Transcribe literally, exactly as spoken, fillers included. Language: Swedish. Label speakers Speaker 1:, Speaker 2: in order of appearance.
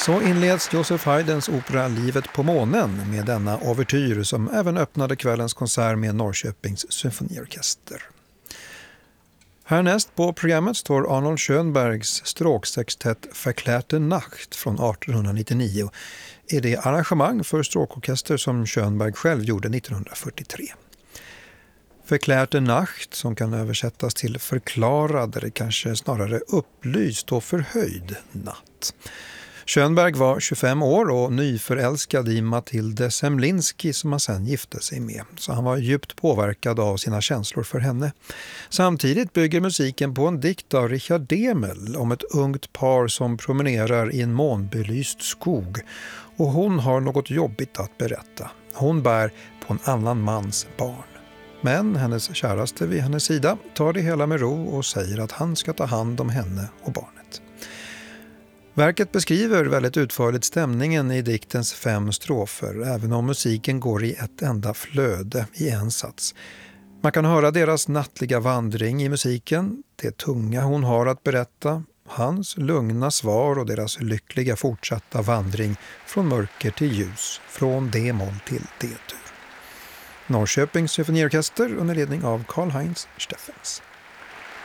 Speaker 1: Så inleds Joseph Haydns opera Livet på månen med denna ouvertyr som även öppnade kvällens konsert med Norrköpings symfoniorkester. Härnäst på programmet står Arnold Schönbergs stråksextett Verklärte Nacht från artonhundranittionio i det arrangemang för stråkorkester som Schönberg själv gjorde nittonhundrafyrtiotre. Verklärte Nacht, som kan översättas till förklarad eller kanske snarare upplyst och förhöjd natt. Schönberg var tjugofem år och nyförälskad i Mathilde Semlinski som han sen gifte sig med. Så han var djupt påverkad av sina känslor för henne. Samtidigt bygger musiken på en dikt av Richard Demel om ett ungt par som promenerar i en månbelyst skog. Och hon har något jobbigt att berätta. Hon bär på en annan mans barn. Men hennes käraste vid hennes sida tar det hela med ro och säger att han ska ta hand om henne och barnet. Verket beskriver väldigt utförligt stämningen i diktens fem strofer, även om musiken går i ett enda flöde i en sats. Man kan höra deras nattliga vandring i musiken, det tunga hon har att berätta, hans lugna svar och deras lyckliga fortsatta vandring från mörker till ljus, från D-moll till D-dur. Norrköpings symfoniorkester under ledning av Karl-Heinz Steffens.